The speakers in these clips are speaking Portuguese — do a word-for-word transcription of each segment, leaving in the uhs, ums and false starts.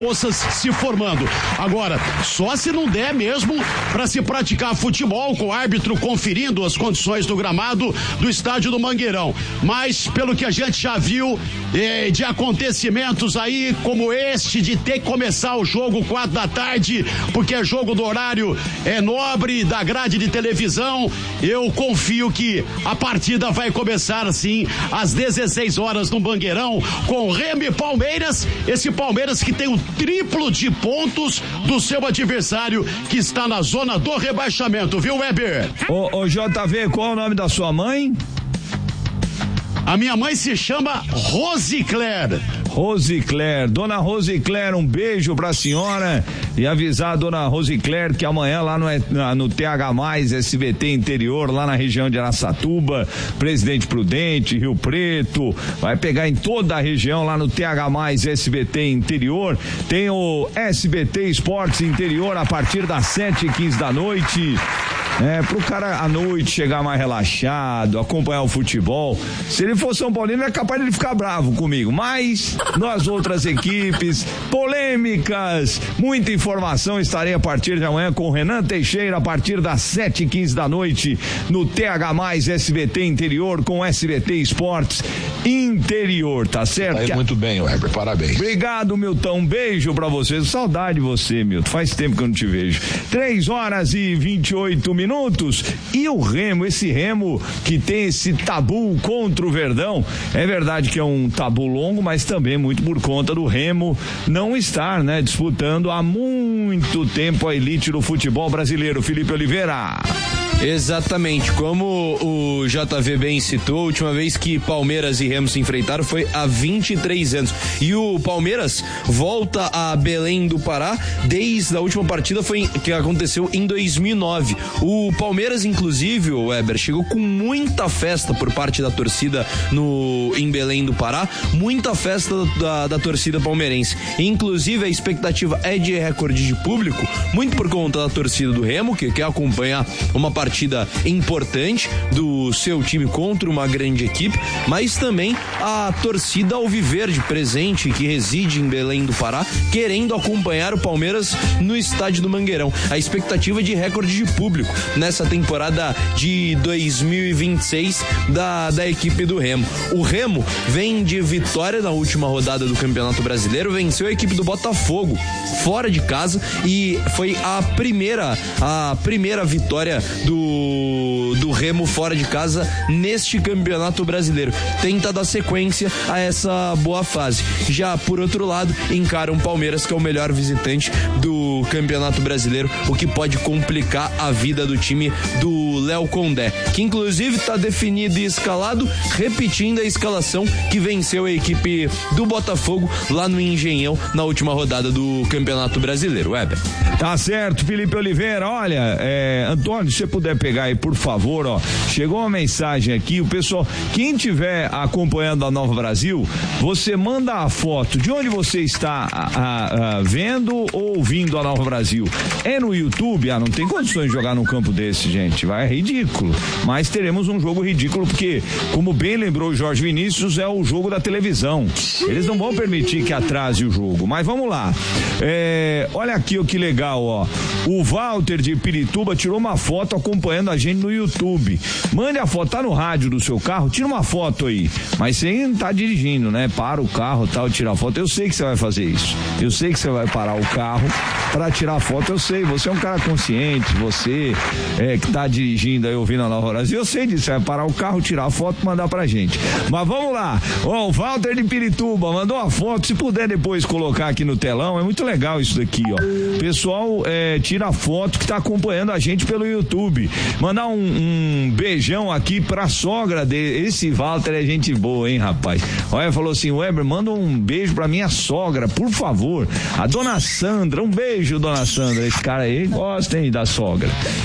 moças se formando. Agora, só se não der mesmo para se praticar futebol com o árbitro conferindo as condições do gramado do estádio do Mangueirão. Mas, pelo que a gente já viu eh, de acontecimentos aí, como este, de ter que começar o jogo quatro da tarde, porque é jogo do horário é nobre da grade de televisão, eu confio que a partida vai começar assim às dezesseis horas no Mangueirão, com Remo e Palmeiras, esse Palmeiras que tem o triplo de pontos do seu adversário que está na zona do rebaixamento, viu, Weber? Ô, ô J V, qual é o nome da sua mãe? A minha mãe se chama Rosicler. Rosicler, dona Rosicler, um beijo pra senhora e avisar a dona Rosicler que amanhã lá no, no T H mais S B T Interior, lá na região de Araçatuba, Presidente Prudente, Rio Preto, vai pegar em toda a região lá no T H mais S B T Interior, tem o S B T Esportes Interior a partir das sete e quinze da noite. É, pro cara à noite chegar mais relaxado, acompanhar o futebol. Se ele for São Paulino, é capaz de ele ficar bravo comigo, mas nós outras equipes, polêmicas, muita informação, estarei a partir de amanhã com o Renan Teixeira a partir das sete e quinze da noite no T H mais S B T Interior com S B T Esportes Interior, tá certo? Aí, muito bem, Weber, parabéns. Obrigado, Milton, um beijo pra você, saudade de você, Milton, faz tempo que eu não te vejo. Três horas e vinte e oito minutos. Minutos, e o Remo, esse Remo que tem esse tabu contra o Verdão, é verdade que é um tabu longo, mas também muito por conta do Remo não estar, né, disputando há muito tempo a elite do futebol brasileiro. Felipe Oliveira. Exatamente, como o J V bem citou, a última vez que Palmeiras e Remo se enfrentaram foi há vinte e três anos, e o Palmeiras volta a Belém do Pará desde a última partida foi, que aconteceu em dois mil e nove. O Palmeiras, inclusive, o Weber, chegou com muita festa por parte da torcida no, em Belém do Pará, muita festa da, da torcida palmeirense, inclusive a expectativa é de recorde de público, muito por conta da torcida do Remo, que quer acompanhar uma partida partida importante do seu time contra uma grande equipe, mas também a torcida alviverde presente que reside em Belém do Pará, querendo acompanhar o Palmeiras no estádio do Mangueirão. A expectativa de recorde de público nessa temporada de dois mil e vinte e seis da, da equipe do Remo. O Remo vem de vitória na última rodada do Campeonato Brasileiro, venceu a equipe do Botafogo fora de casa e foi a primeira a primeira vitória do do Remo fora de casa neste Campeonato Brasileiro. Tenta dar sequência a essa boa fase. Já por outro lado, encara um Palmeiras que é o melhor visitante do Campeonato Brasileiro, o que pode complicar a vida do time do Léo Condé, que inclusive está definido e escalado, repetindo a escalação que venceu a equipe do Botafogo lá no Engenhão na última rodada do Campeonato Brasileiro. Weber. Tá certo, Felipe Oliveira. Olha, é, Antônio, se você puder pegar aí, por favor, ó, chegou uma mensagem aqui, o pessoal, quem tiver acompanhando a Nova Brasil, você manda a foto de onde você está a, a, a, vendo ou ouvindo a Nova Brasil. É no YouTube? Ah, não tem condições de jogar num campo desse, gente, vai, é ridículo, mas teremos um jogo ridículo, porque, como bem lembrou o Jorge Vinícius, é o jogo da televisão, eles não vão permitir que atrase o jogo, mas vamos lá. É, olha aqui o que legal, ó, o Walter de Pirituba tirou uma foto acompanhando a gente no YouTube. Mande a foto, tá no rádio do seu carro, tira uma foto aí, mas sem tá dirigindo, né? Para o carro, tal, tira a foto. Eu sei que você vai fazer isso. Eu sei que você vai parar o carro para tirar a foto. Eu sei, você é um cara consciente, você é, que tá dirigindo aí, ouvindo a Nova Brasil, eu sei disso. Você vai parar o carro, tirar a foto e mandar pra gente. Mas vamos lá. Ó, o Walter de Pirituba mandou uma foto, se puder depois colocar aqui no telão, é muito legal isso daqui, ó. Pessoal, é, tira a foto que tá acompanhando a gente pelo YouTube. Mandar um, um beijão aqui pra sogra dele. Esse Walter é gente boa, hein, rapaz? Olha, falou assim, Weber, manda um beijo pra minha sogra, por favor. A dona Sandra, um beijo, dona Sandra. Esse cara aí gosta, hein, da sogra.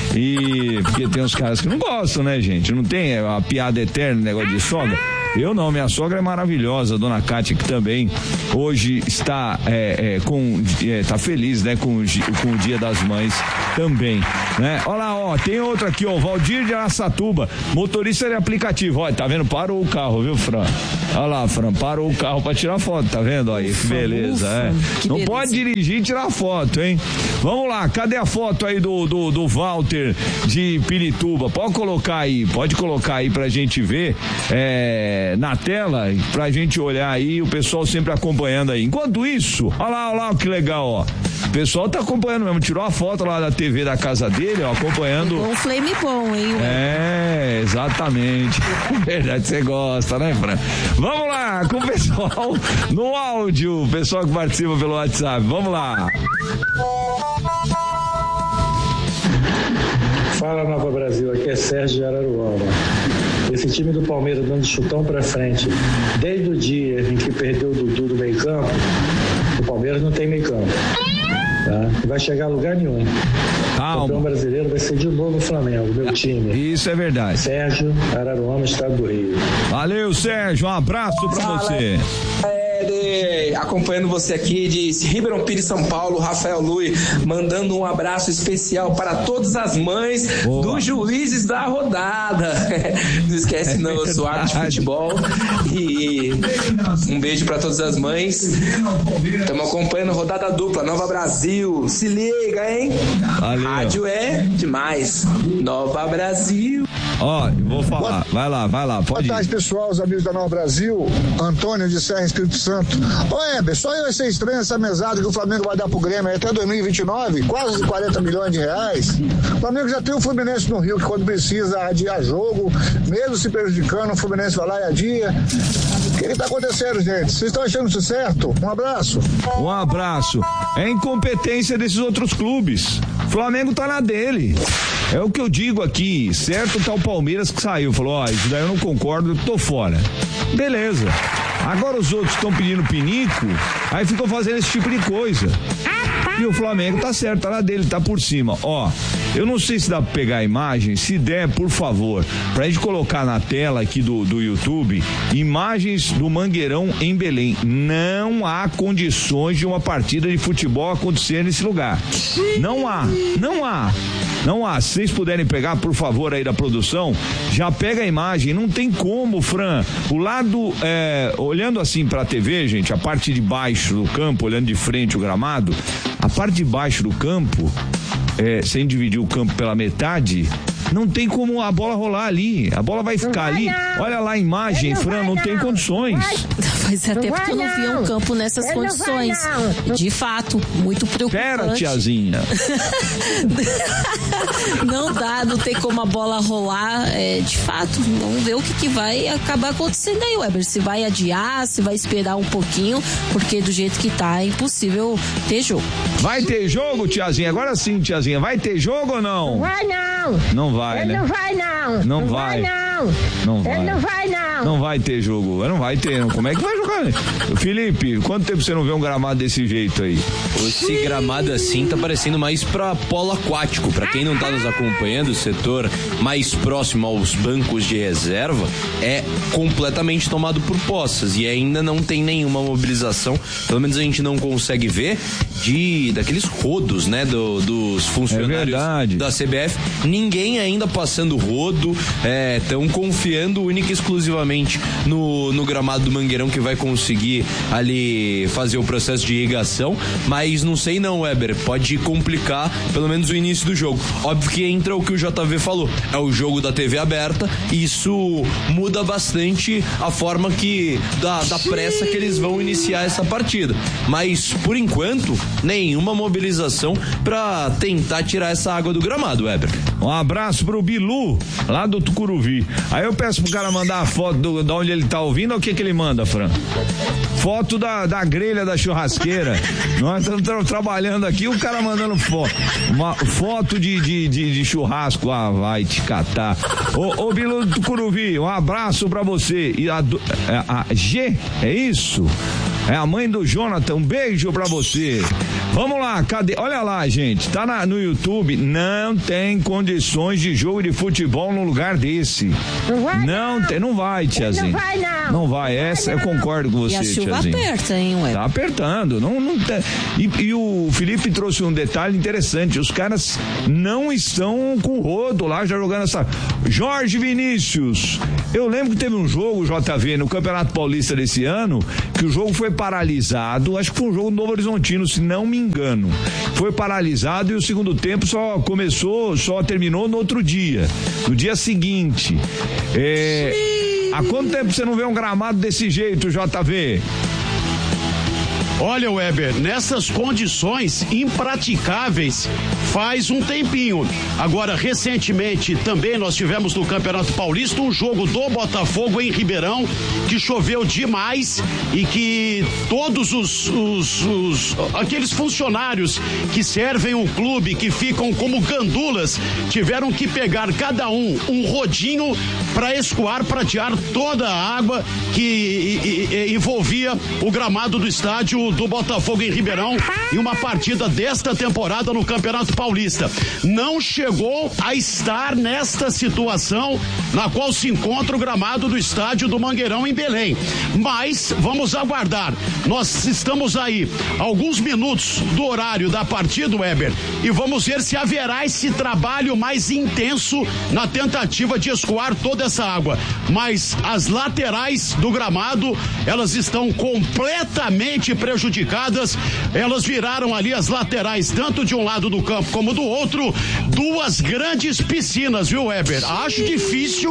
E porque tem uns caras que não gostam, né, gente? Não tem a piada eterna, negócio de sogra. Eu não, minha sogra é maravilhosa, dona Cátia, que também hoje está é, é, com, é, tá feliz, né, com, com o Dia das Mães também, né? Olha lá, ó, tem outro aqui, ó, Valdir de Araçatuba, motorista de aplicativo, ó, tá vendo? Parou o carro, viu, Fran? Olha lá, Fran, parou o carro pra tirar foto, tá vendo aí? Que beleza, é. Que Não beleza. pode dirigir e tirar foto, hein? Vamos lá, cadê a foto aí do, do, do Walter de Pirituba? Pode colocar aí, pode colocar aí pra gente ver é, na tela, pra gente olhar aí, o pessoal sempre acompanhando aí. Enquanto isso, olha lá, olha lá que legal, ó. O pessoal tá acompanhando mesmo, tirou a foto lá da T V da casa dele, ó, acompanhando. Um flame bom, hein? É, exatamente. Verdade, você gosta, né, Fran? Vamos lá, com o pessoal no áudio, o pessoal que participa pelo WhatsApp. Vamos lá. Fala, Nova Brasil, aqui é Sérgio de Araruama. Esse time do Palmeiras dando chutão pra frente, desde o dia em que perdeu o Dudu do meio campo, o Palmeiras não tem meio campo. Tá? Não vai chegar a lugar nenhum. Calma. O campeão brasileiro vai ser de novo o Flamengo, meu time. Isso é verdade. Sérgio, Araruama, Estado do Rio. Valeu, Sérgio, um abraço pra Fala, você. É, de, acompanhando você aqui de Ribeirão Pires, São Paulo, Rafael Lui, mandando um abraço especial para todas as mães Boa. dos juízes da rodada. Não esquece não, eu sou árbitro de futebol e um beijo para todas as mães. Estamos acompanhando a rodada dupla, Nova Brasil. Se liga, hein? Valeu. Rádio é demais. Nova Brasil. Ó, vou falar, vai lá, vai lá, pode ir. Boa tarde, pessoal, os amigos da Nova Brasil. Antônio de Serra, Espírito Santo. Ô, Heber, só eu ser estranho essa mesada que o Flamengo vai dar pro Grêmio até dois mil e vinte e nove, quase quarenta milhões de reais. O Flamengo já tem o Fluminense no Rio, que quando precisa adiar jogo, mesmo se prejudicando, o Fluminense vai lá e adia. O que que tá acontecendo, gente? Vocês estão achando isso certo? Um abraço. Um abraço. É incompetência desses outros clubes. O Flamengo tá na dele. É o que eu digo aqui, certo? Tá o Palmeiras que saiu, falou, ó, isso daí eu não concordo, eu tô fora. Beleza. Agora os outros estão pedindo pinico, aí ficam fazendo esse tipo de coisa. E o Flamengo tá certo, tá na dele, tá por cima. Ó, eu não sei se dá pra pegar a imagem, se der, por favor, pra gente colocar na tela aqui do, do YouTube, imagens do Mangueirão em Belém. Não há condições de uma partida de futebol acontecer nesse lugar. Não há, não há. Não há, se vocês puderem pegar, por favor, aí da produção, já pega a imagem, não tem como, Fran, o lado, é, olhando assim pra T V, gente, a parte de baixo do campo, olhando de frente o gramado, a parte de baixo do campo, é, sem dividir o campo pela metade, não tem como a bola rolar ali, a bola vai ficar ali, olha lá a imagem, Fran, não tem condições. Faz até porque eu não vi um campo nessas condições. De fato, muito preocupante. Pera, tiazinha. Não dá, não tem como a bola rolar, é, de fato, vamos ver o que, que vai acabar acontecendo aí, Weber, se vai adiar, se vai esperar um pouquinho, porque do jeito que tá, é impossível ter jogo. Vai ter jogo, tiazinha? Agora sim, tiazinha, vai ter jogo ou não? Não vai não. Não vai, Ele né? não vai não. Não, não vai. vai não. Não vai. Ele não vai não. Não vai ter jogo, não vai ter, não. Como é que vai jogar? Felipe, quanto tempo você não vê um gramado desse jeito aí? Esse gramado assim tá parecendo mais pra polo aquático. Pra quem não tá nos acompanhando, o setor mais próximo aos bancos de reserva é completamente tomado por poças e ainda não tem nenhuma mobilização, pelo menos a gente não consegue ver, de daqueles rodos, né, do, dos funcionários é da C B F. Ninguém ainda passando rodo, estão é, confiando única e exclusivamente no, no gramado do Mangueirão, que vai conseguir ali fazer o processo de irrigação, mas não sei não, Weber, pode complicar pelo menos o início do jogo. Óbvio que entra o que o J V falou, é o jogo da T V aberta, e isso muda bastante a forma que da, da pressa que eles vão iniciar essa partida, mas por enquanto nenhuma mobilização pra tentar tirar essa água do gramado, Weber. Um abraço pro Bilu, lá do Tucuruvi. Aí eu peço pro cara mandar a foto do, de onde ele tá ouvindo, ou o que que ele manda, Fran? Foto da, da grelha da churrasqueira. Nós estamos tra- trabalhando aqui, o cara mandando foto. Uma foto de, de, de, de churrasco. Ah, vai te catar. Ô, ô Bilu do Tucuruvi, um abraço pra você. E a, a, a G, é isso? É a mãe do Jonathan, um beijo pra você. Vamos lá, cadê? Olha lá, gente, tá na, no YouTube, não tem condições de jogo de futebol num lugar desse. Não vai, não. não. Tem, não vai, tiazinha. Não vai, não. Não vai, essa eu concordo com você, e a chuva tiazinha. aperta, hein, ué? Tá apertando, não, não tem. E, e o Felipe trouxe um detalhe interessante, os caras não estão com o rodo lá, já jogando essa... Jorge Vinícius, eu lembro que teve um jogo, J V, no Campeonato Paulista desse ano, que o jogo foi paralisado, acho que foi um jogo do Novo Horizontino, se não me engano. Foi paralisado e o segundo tempo só começou, só terminou no outro dia, no dia seguinte. É, há quanto tempo você não vê um gramado desse jeito, J V? Olha, Weber, nessas condições impraticáveis faz um tempinho. Agora, recentemente, também nós tivemos no Campeonato Paulista um jogo do Botafogo em Ribeirão, que choveu demais e que todos os, os, os aqueles funcionários que servem o clube, que ficam como gandulas, tiveram que pegar cada um um rodinho para escoar, pratear toda a água que e, e, envolvia o gramado do estádio do Botafogo em Ribeirão em uma partida desta temporada no Campeonato Paulista. Não chegou a estar nesta situação na qual se encontra o gramado do estádio do Mangueirão em Belém. Mas vamos aguardar. Nós estamos aí alguns minutos do horário da partida, Weber, e vamos ver se haverá esse trabalho mais intenso na tentativa de escoar toda essa água. Mas as laterais do gramado, elas estão completamente prejudicadas. Elas viraram ali as laterais, tanto de um lado do campo como do outro, duas grandes piscinas, viu, Weber? Acho difícil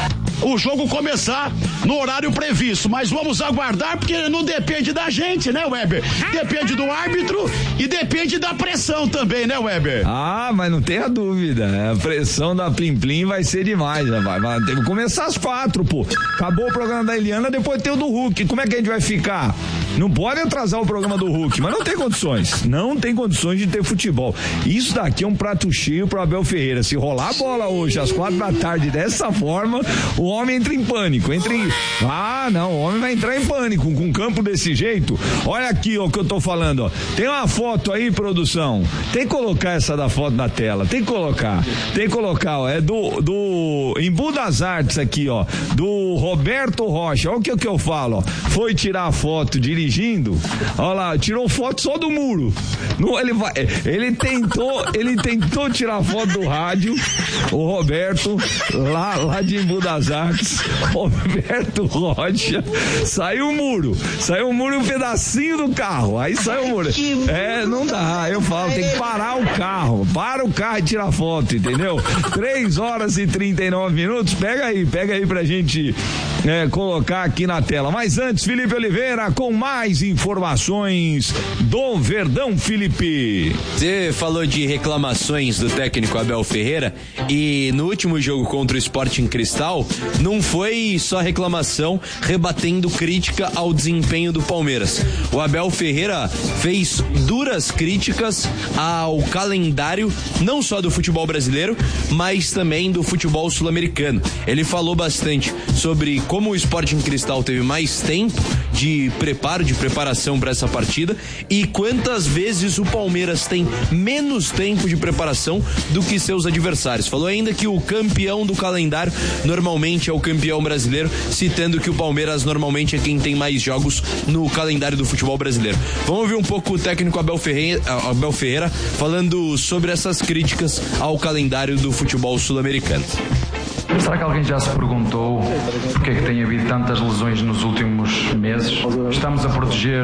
o jogo começar no horário previsto, mas vamos aguardar, porque não depende da gente, né, Weber? Depende do árbitro e depende da pressão também, né, Weber? Ah, mas não tenha dúvida, a pressão da Plim Plim vai ser demais, vai, vai ter que começar às quatro, pô. Acabou o programa da Eliana, depois tem o do Hulk, como é que a gente vai ficar? Não pode atrasar o programa do Hulk, mas não tem condições, não tem condições de ter futebol. Isso daqui é um prato cheio pro Abel Ferreira, se rolar a bola hoje às quatro da tarde dessa forma, o homem entra em pânico, entra em... Ah, não, o homem vai entrar em pânico com um campo desse jeito. Olha aqui ó, o que eu tô falando, ó. Tem uma foto aí, produção, tem que colocar essa da foto na tela, tem que colocar, tem que colocar, ó, é do, do Embu das Artes aqui, ó, do Roberto Rocha. Olha o que, que eu falo, ó, foi tirar a foto dirigindo, olha lá, tirou foto só do muro. Não, ele vai, ele tentou, ele tentou tirar foto do rádio, o Roberto, lá, lá de Embu das Artes, Roberto Rocha, saiu o muro, saiu o muro e um pedacinho do carro, aí saiu o muro. É, não dá, eu falo, tem que parar o carro, para o carro e tira foto, entendeu? três horas e trinta e nove minutos, pega aí, pega aí pra gente é, colocar aqui na tela. Mas antes, Felipe Oliveira com mais informações do Verdão, Felipe. Você falou de reclamações do técnico Abel Ferreira e no último jogo contra o Sporting Cristal não foi só reclamação rebatendo crítica ao desempenho do Palmeiras. O Abel Ferreira fez duras críticas ao calendário não só do futebol brasileiro, mas também do futebol sul-americano. Ele falou bastante sobre como o Sporting Cristal teve mais tempo de preparo, de preparação para essa partida e quantas vezes o Palmeiras tem menos tempo de preparação do que seus adversários. Falou ainda que o campeão do calendário normalmente é o campeão brasileiro, citando que o Palmeiras normalmente é quem tem mais jogos no calendário do futebol brasileiro. Vamos ouvir um pouco o técnico Abel Ferreira, Abel Ferreira falando sobre essas críticas ao calendário do futebol sul-americano. Será que alguém já se perguntou porque é que tem havido tantas lesões nos últimos meses? Estamos a proteger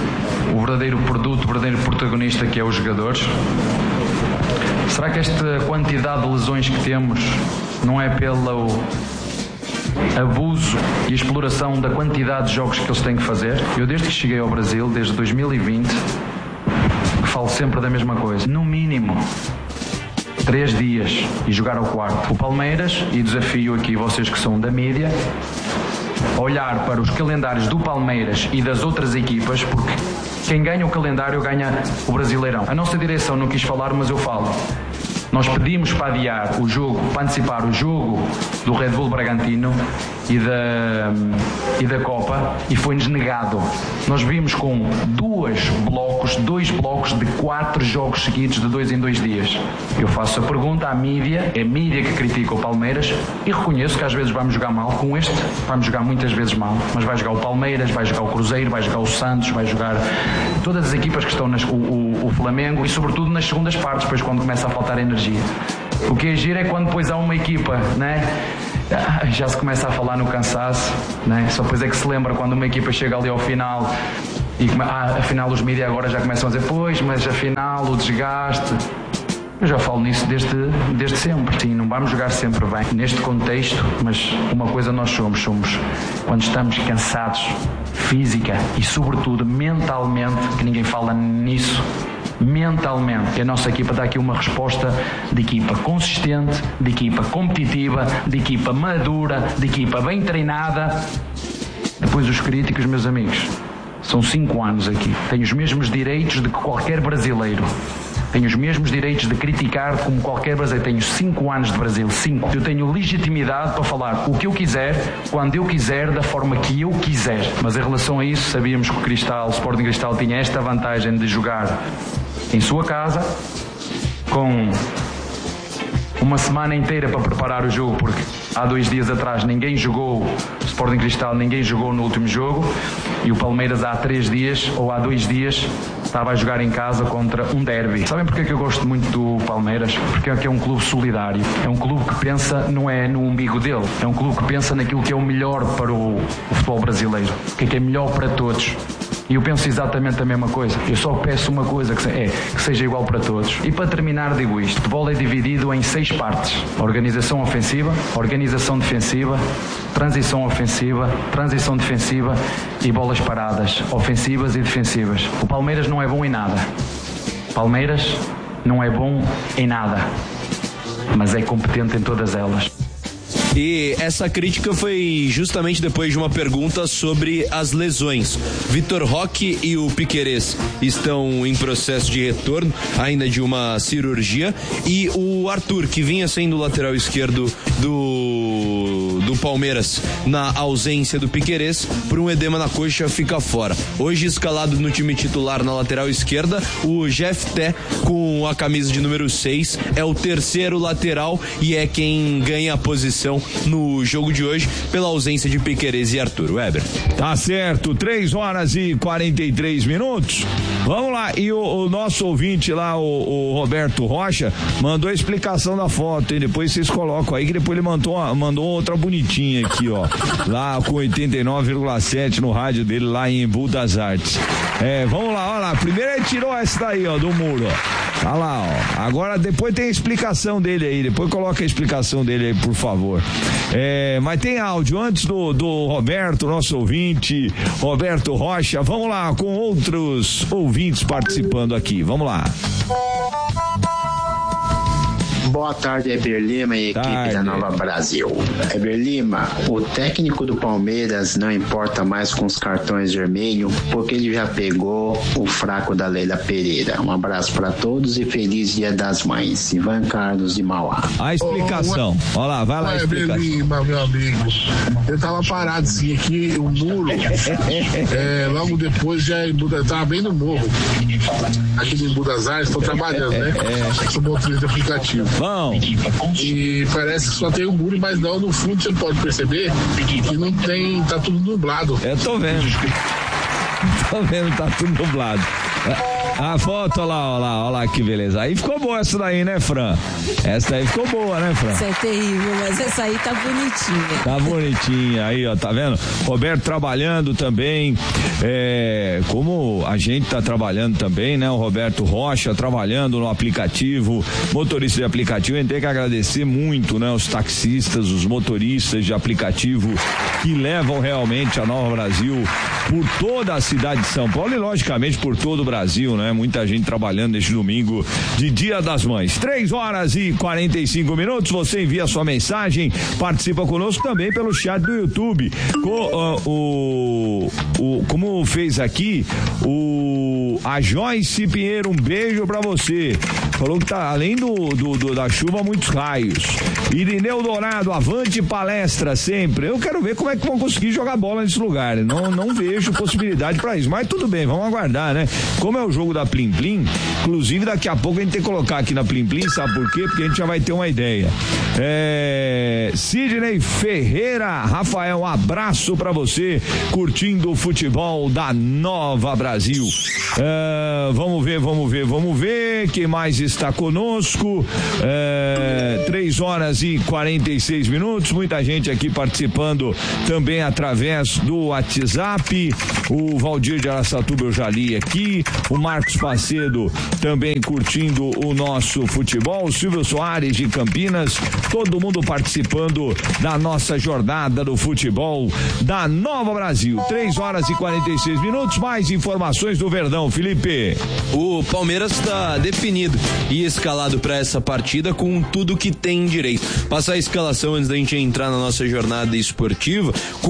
o verdadeiro produto, o verdadeiro protagonista que é os jogadores? Será que esta quantidade de lesões que temos não é pelo abuso e exploração da quantidade de jogos que eles têm que fazer? Eu desde que cheguei ao Brasil, desde dois mil e vinte, falo sempre da mesma coisa. No mínimo três dias e jogar ao quarto. O Palmeiras, e desafio aqui vocês que são da mídia, olhar para os calendários do Palmeiras e das outras equipas, porque quem ganha o calendário ganha o Brasileirão. A nossa direção não quis falar, mas eu falo. Nós pedimos para adiar o jogo, para antecipar o jogo do Red Bull Bragantino e da, e da Copa, e foi-nos negado. Nós vimos com dois blocos, dois blocos de quatro jogos seguidos de dois em dois dias. Eu faço a pergunta à mídia, é a mídia que critica o Palmeiras, e reconheço que às vezes vamos jogar mal com este, vamos jogar muitas vezes mal, mas vai jogar o Palmeiras, vai jogar o Cruzeiro, vai jogar o Santos, vai jogar todas as equipas que estão, nas, o, o, o Flamengo, e sobretudo nas segundas partes, depois quando começa a faltar energia. O que é giro é quando depois há uma equipa, né? Já se começa a falar no cansaço, né? Só depois é que se lembra quando uma equipa chega ali ao final e ah, afinal os mídias agora já começam a dizer, pois, mas afinal o desgaste. Eu já falo nisso desde, desde sempre. Sim, não vamos jogar sempre bem neste contexto, mas uma coisa nós somos, somos quando estamos cansados, física e sobretudo mentalmente, que ninguém fala nisso, mentalmente. A nossa equipa dá aqui uma resposta de equipa consistente, de equipa competitiva, de equipa madura, de equipa bem treinada. Depois os críticos, meus amigos, são cinco anos aqui. Tenho os mesmos direitos de que qualquer brasileiro. Tenho os mesmos direitos de criticar como qualquer brasileiro. Tenho cinco anos de Brasil, cinco. Eu tenho legitimidade para falar o que eu quiser, quando eu quiser, da forma que eu quiser. Mas em relação a isso, sabíamos que o Cristal, o Sporting Cristal tinha esta vantagem de jogar em sua casa, com uma semana inteira para preparar o jogo, porque há dois dias atrás ninguém jogou, o Sporting Cristal ninguém jogou no último jogo, e o Palmeiras há três dias, ou há dois dias, estava a jogar em casa contra um derby. Sabem porque é que eu gosto muito do Palmeiras? Porque é que é um clube solidário, é um clube que pensa, não é no umbigo dele, é um clube que pensa naquilo que é o melhor para o, o futebol brasileiro, o que é que é melhor para todos. E eu penso exatamente a mesma coisa. Eu só peço uma coisa, que é que seja igual para todos. E para terminar digo isto. O futebol é dividido em seis partes. Organização ofensiva, organização defensiva, transição ofensiva, transição defensiva e bolas paradas, ofensivas e defensivas. O Palmeiras não é bom em nada. O Palmeiras não é bom em nada, mas é competente em todas elas. E essa crítica foi justamente depois de uma pergunta sobre as lesões. Vitor Roque e o Piquerez estão em processo de retorno, ainda de uma cirurgia, e o Arthur, que vinha sendo o lateral esquerdo do, do Palmeiras, na ausência do Piquerez, por um edema na coxa, fica fora. Hoje escalado no time titular na lateral esquerda, o Jefté, com a camisa de número seis, é o terceiro lateral e é quem ganha a posição no jogo de hoje pela ausência de Piquerez e Arthur. Weber. Tá certo, três horas e quarenta e três minutos. Vamos lá, e o, o nosso ouvinte lá, o, o Roberto Rocha, mandou a explicação da foto, e depois vocês colocam aí, que depois ele mandou, mandou outra bonitinha aqui, ó, lá com oitenta e nove vírgula sete no rádio dele, lá em Embu das Artes. É, vamos lá, olha lá, primeiro ele tirou essa daí, ó, do muro, ó. Olha lá, ó. Agora depois tem a explicação dele aí, depois coloca a explicação dele aí, por favor. É, mas tem áudio antes do, do Roberto, nosso ouvinte, Roberto Rocha. Vamos lá, com outros ouvintes participando aqui. Vamos lá. Boa tarde, Heber Lima e equipe tarde. Da Nova Brasil. Heber Lima, o técnico do Palmeiras não importa mais com os cartões vermelhos, porque ele já pegou o fraco da Leila Pereira. Um abraço para todos e feliz Dia das Mães. Ivan Carlos de Mauá. A explicação. Oh, Olha lá, vai lá. Heber Lima, meu amigo. Eu tava parado assim aqui, o muro. é, logo depois já eu tava bem no morro. Aqui em Budas Artes, estou trabalhando, né? É. Sou motorista de aplicativo. Bom. E parece que só tem um muro, mas não, no fundo você pode perceber que não tem, tá tudo nublado. Eu tô vendo. Tô vendo, tá tudo nublado. A foto, olha lá, olha lá, olha lá que beleza. Aí ficou boa essa daí, né, Fran? Essa daí ficou boa, né, Fran? Essa é terrível, mas essa aí tá bonitinha. Tá bonitinha, aí, ó, tá vendo? Roberto trabalhando também, é, como a gente tá trabalhando também, né? O Roberto Rocha trabalhando no aplicativo, motorista de aplicativo. A gente tem que agradecer muito, né? Os taxistas, os motoristas de aplicativo que levam realmente a Nova Brasil por toda a cidade de São Paulo e, logicamente, por todo o Brasil, né? Muita gente trabalhando neste domingo de Dia das Mães. Três horas e quarenta e cinco minutos. Você envia sua mensagem, participa conosco também pelo chat do YouTube. Com, uh, o, o, como fez aqui o a Joyce Pinheiro, um beijo pra você. Falou que tá, além do, do, do da chuva, muitos raios. Irineu Dourado, avante palestra sempre. Eu quero ver como é que vão conseguir jogar bola nesse lugar. Não, não vejo possibilidade pra isso. Mas tudo bem, vamos aguardar, né? Como é o jogo da Plim Plim, inclusive daqui a pouco a gente tem que colocar aqui na Plim Plim, sabe por quê? Porque a gente já vai ter uma ideia. É... Sidney Ferreira, Rafael, um abraço pra você, curtindo o futebol da Nova Brasil. É... Vamos ver, vamos ver, vamos ver. Quem mais está conosco? É... Três horas e quarenta e seis minutos. Muita gente aqui participando também através do WhatsApp. O Valdir de Araçatuba eu já li aqui. O Marcos Pacedo também curtindo o nosso futebol. O Silvio Soares de Campinas. Todo mundo participando da nossa jornada do futebol da Nova Brasil. Três horas e quarenta e seis minutos. Mais informações do Verdão, Felipe. O Palmeiras está definido e escalado para essa partida com tudo que tem direito. Passar a escalação antes da gente entrar na nossa jornada esportiva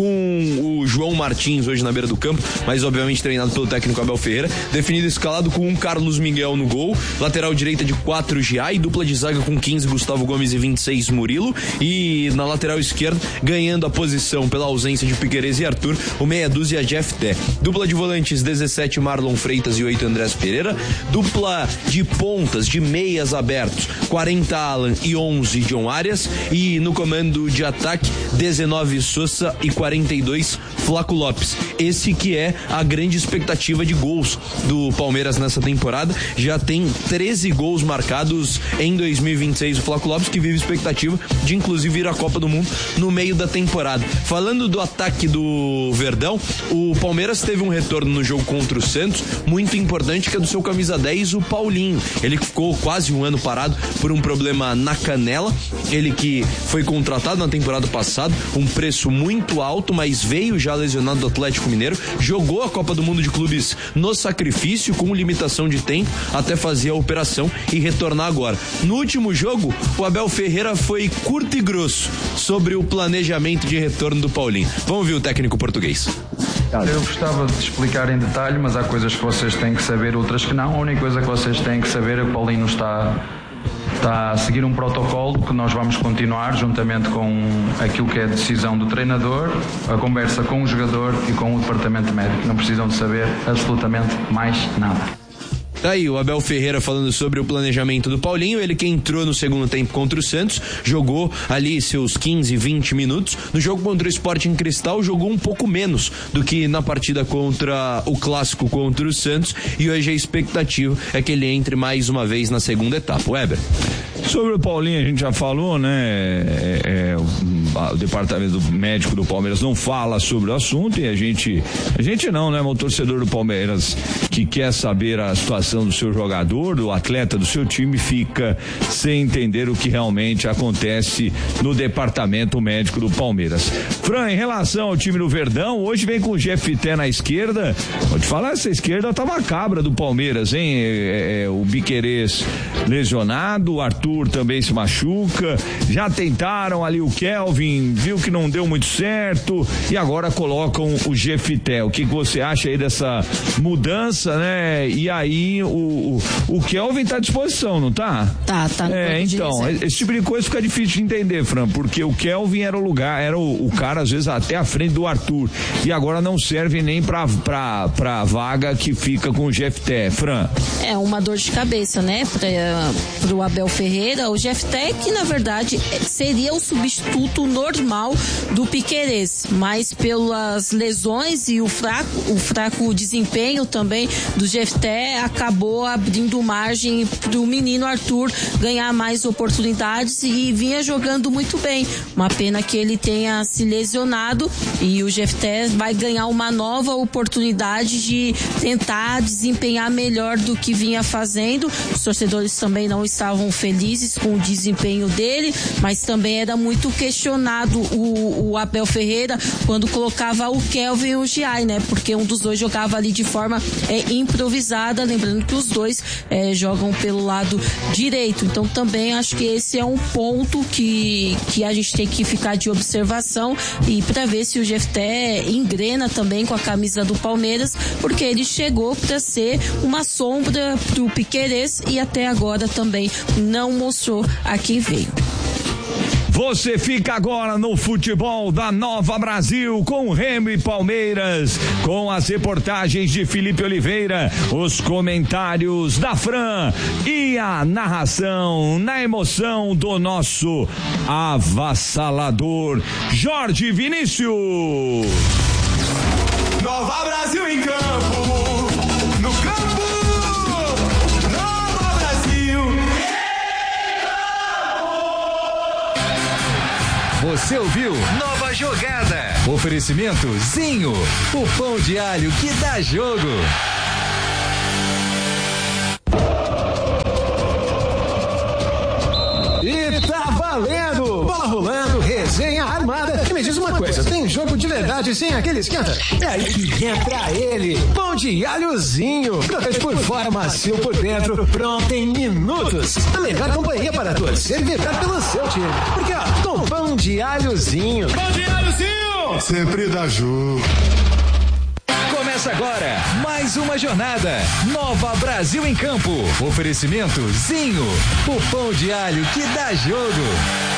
com o João Martins hoje na beira do campo, mas obviamente treinado pelo técnico Abel Ferreira. Definido escalado com um Carlos Miguel no gol, lateral direita de quatro Gia e dupla de zaga com quinze Gustavo Gomes e vinte e seis Murilo, e na lateral esquerda ganhando a posição pela ausência de Piquerez e Arthur, o meia dúzia Jeff Té. Dupla de volantes dezessete Marlon Freitas e oito Andrés Pereira, dupla de pontas de meias abertos quarenta Alan e onze John Arias, e no comando de ataque dezenove Sousa e quarenta e dois Flaco Lopes. Esse que é a grande expectativa de gols do Palmeiras nessa temporada. Já tem treze gols marcados em dois mil e vinte e seis. O Flaco Lopes que vive expectativa de inclusive ir à Copa do Mundo no meio da temporada. Falando do ataque do Verdão, o Palmeiras teve um retorno no jogo contra o Santos muito importante, que é do seu camisa dez, o Paulinho. Ele ficou quase um ano parado por um problema na canela. Ele que foi contratado na temporada passada, um preço muito alto, mas veio já lesionado do Atlético Mineiro, jogou a Copa do Mundo de Clubes no sacrifício, com limitação de tempo, até fazer a operação e retornar agora. No último jogo, o Abel Ferreira foi curto e grosso sobre o planejamento de retorno do Paulinho. Vamos ouvir o técnico português. Eu gostava de explicar em detalhe, mas há coisas que vocês têm que saber, outras que não. A única coisa que vocês têm que saber é que o Paulinho está, está a seguir um protocolo que nós vamos continuar, juntamente com aquilo que é a decisão do treinador, a conversa com o jogador e com o departamento médico. Não precisam de saber absolutamente mais nada. Tá aí o Abel Ferreira falando sobre o planejamento do Paulinho, ele que entrou no segundo tempo contra o Santos, jogou ali seus quinze, vinte minutos. No jogo contra o Sporting Cristal jogou um pouco menos do que na partida contra o clássico contra o Santos, e hoje a expectativa é que ele entre mais uma vez na segunda etapa. Weber. Sobre o Paulinho a gente já falou, né? É, é, o, o departamento médico do Palmeiras não fala sobre o assunto, e a gente, a gente não, né? O torcedor do Palmeiras que quer saber a situação do seu jogador, do atleta do seu time, fica sem entender o que realmente acontece no departamento médico do Palmeiras. Fran, em relação ao time do Verdão, hoje vem com o Jeff Té na esquerda. Vou te falar, essa esquerda tá macabra do Palmeiras, hein? É, é, o Piquerez lesionado, o Arthur também se machuca, já tentaram ali o Kelvin, viu que não deu muito certo, e agora colocam o Jeff Té. O que, que você acha aí dessa mudança, né? E aí o, o, o Kelvin tá à disposição, não tá? Tá, tá. É, então, esse tipo de coisa fica difícil de entender, Fran, porque o Kelvin era o lugar, era o, o cara às vezes até à frente do Arthur, e agora não serve nem pra, pra, pra vaga que fica com o Jeff Té, Fran. É uma dor de cabeça, né? Pra, pro Abel Ferreira, o Jeff Té, que na verdade seria o substituto normal do Piquerez, mas pelas lesões e o fraco, o fraco desempenho também do Jeff Té acabou abrindo margem pro menino Arthur ganhar mais oportunidades, e vinha jogando muito bem. Uma pena que ele tenha se lesionado, e o Jeff Té vai ganhar uma nova oportunidade de tentar desempenhar melhor do que vinha fazendo. Os torcedores também não estavam felizes com o desempenho dele, mas também era muito questionado o, o Abel Ferreira quando colocava o Kelvin e o Giai, né? Porque um dos dois jogava ali de forma é, improvisada, lembrando lembrando que os dois é, jogam pelo lado direito, então também acho que esse é um ponto que, que a gente tem que ficar de observação e para ver se o Jefté engrena também com a camisa do Palmeiras, porque ele chegou para ser uma sombra pro Piquerez e até agora também não mostrou a quem veio. Você fica agora no futebol da Nova Brasil com Remo e Palmeiras, com as reportagens de Felipe Oliveira, os comentários da Fran e a narração na emoção do nosso avassalador Jorge Vinícius. Nova Brasil em campo, no campo, Nova Brasil. Você ouviu Nova Jogada. Oferecimento Zinho, o pão de alho que dá jogo. E tá valendo! Bola rolando, resenha armada. E me diz uma coisa, tem jogo de verdade sem aquele esquenta? É aí que entra ele, pão de alhozinho. Crocante por fora, macio por dentro, pronto em minutos. A melhor companhia para torcer e vibrar pelo seu time. Porque ó, com pão de alhozinho. Pão de alhozinho! Sempre dá jogo. Começa agora mais uma jornada. Nova Brasil em campo. Oferecimento Zinho, o pão de alho que dá jogo.